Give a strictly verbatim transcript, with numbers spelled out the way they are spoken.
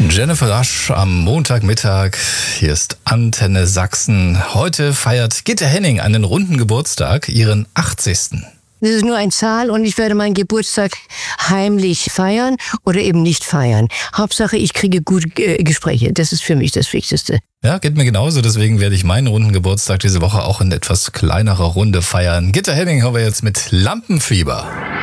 Jennifer Rush am Montagmittag. Hier ist Antenne Sachsen. Heute feiert Gitte Henning einen runden Geburtstag, ihren achtzigsten. Das ist nur eine Zahl und ich werde meinen Geburtstag heimlich feiern oder eben nicht feiern. Hauptsache, ich kriege gute äh, Gespräche. Das ist für mich das Wichtigste. Ja, geht mir genauso. Deswegen werde ich meinen runden Geburtstag diese Woche auch in etwas kleinerer Runde feiern. Gitte Henning haben wir jetzt mit Lampenfieber.